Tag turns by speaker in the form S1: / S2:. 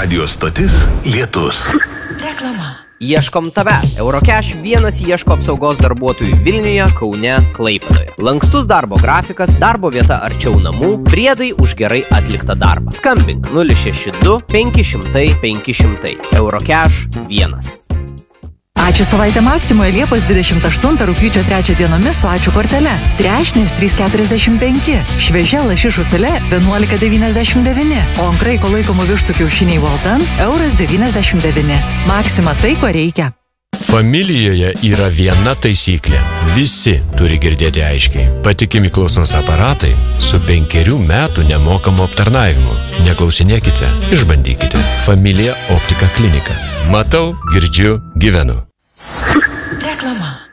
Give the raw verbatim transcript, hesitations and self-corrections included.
S1: Radio stotis Lietus.
S2: Reklama. Ieškom tavęs. Eurocash vienas ieško apsaugos darbuotojų Vilniuje, Kaune, Klaipėdoje. Lankstus darbo grafikas, darbo vieta arčiau namų, priedai už gerai atliktą darbą. Skambink nulis šeši du penki šimtai penki šimtai. Eurocash vienas.
S3: Ačiū savaitę Maksimoje Liepos dvidešimt aštuntą rugpjūčio trečią dienomis su ačiū kortele. Trešnės trys keturiasdešimt penki, šviežia lašišų filė vienuolika devyniasdešimt devyni, o ant kraiko laikomų vištų kiaušiniai Walton euras devyniasdešimt devyni. Maksima tai, ko reikia.
S4: Familijoje yra viena taisyklė. Visi turi girdėti aiškiai. Patikimi klausos aparatai su penkerių metų nemokamu aptarnavimu. Neklausinėkite, išbandykite. Familija Optika klinika. Matau, girdžiu, gyvenu.
S2: Reklama.